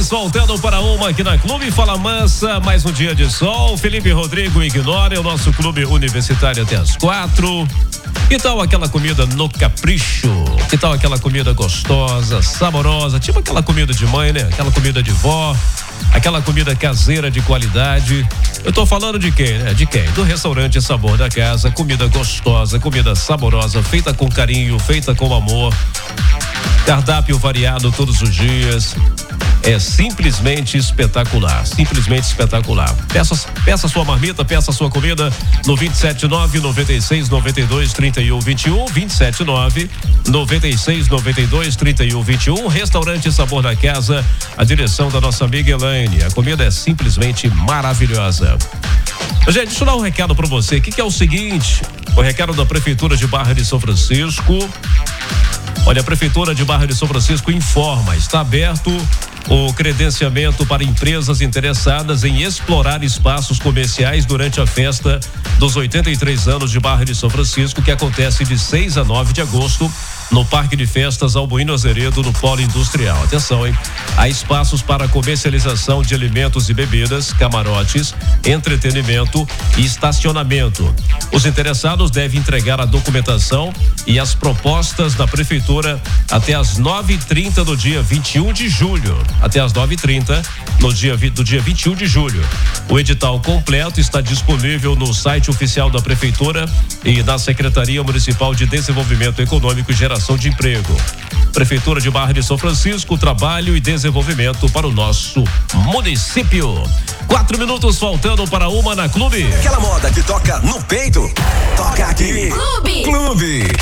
16, voltando para uma aqui na Clube Fala Mansa, mais um dia de sol. Felipe Rodrigo ignora o nosso clube universitário até as 4. Que tal aquela comida no capricho? Que tal aquela comida gostosa, saborosa, tipo aquela comida de mãe, né? Aquela comida de vó, aquela comida caseira de qualidade. Eu tô falando de quem, né? De quem? Do restaurante Sabor da Casa, comida gostosa, comida saborosa, feita com carinho, feita com amor. Cardápio variado todos os dias. É simplesmente espetacular, simplesmente espetacular. Peça sua marmita, peça sua comida no 279-96-92-31-21, 279-96-92-31-21, Restaurante Sabor da Casa, a direção da nossa amiga Elaine. A comida é simplesmente maravilhosa. Gente, deixa eu dar um recado para você. O que é o seguinte? O recado da Prefeitura de Barra de São Francisco. Olha, a Prefeitura de Barra de São Francisco informa, está aberto o credenciamento para empresas interessadas em explorar espaços comerciais durante a festa dos 83 anos de Barra de São Francisco, que acontece de 6 a 9 de agosto no Parque de Festas Albuíno Azeredo, no Polo Industrial. Atenção, hein? Há espaços para comercialização de alimentos e bebidas, camarotes, entretenimento e estacionamento. Os interessados devem entregar a documentação e as propostas da Prefeitura até às 9h30 do dia 21 de julho. Até às 9h30 do dia 21 de julho. O edital completo está disponível no site oficial da Prefeitura e da Secretaria Municipal de Desenvolvimento Econômico e Geração de Emprego. Prefeitura de Barra de São Francisco, trabalho e desenvolvimento para o nosso município. 4 minutos faltando para uma na Clube. Aquela moda que toca no peito, toca aqui. Clube. Clube.